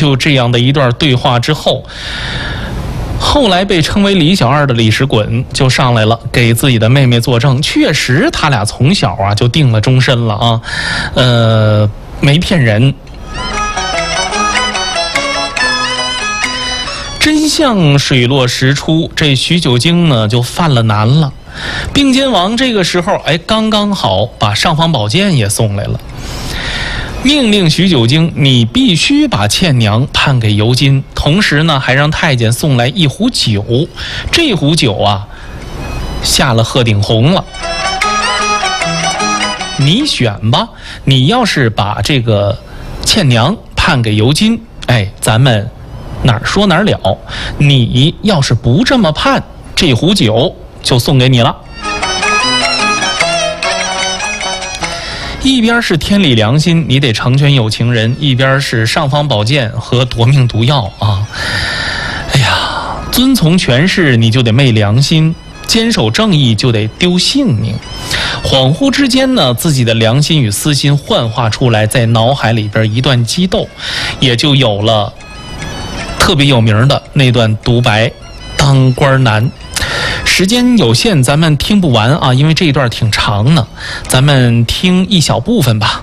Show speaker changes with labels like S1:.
S1: 就这样的一段对话之后，后来被称为李小二的李石衮就上来了，给自己的妹妹作证，确实他俩从小啊就定了终身了啊，没骗人。真相水落石出，这徐九经呢就犯了难了。并肩王这个时候刚刚好把尚方宝剑也送来了，命令徐九经你必须把倩娘判给尤金，同时呢还让太监送来一壶酒，这壶酒啊下了鹤顶红了，你选吧，你要是把这个倩娘判给尤金，咱们哪儿说哪儿了，你要是不这么判，这壶酒就送给你了。一边是天理良心，你得成全有情人，一边是尚方宝剑和夺命毒药啊！遵从权势你就得昧良心，坚守正义就得丢性命。恍惚之间呢，自己的良心与私心幻化出来，在脑海里边一段激斗，也就有了特别有名的那段独白：当官难。时间有限，咱们听不完啊，因为这一段挺长的，咱们听一小部分吧。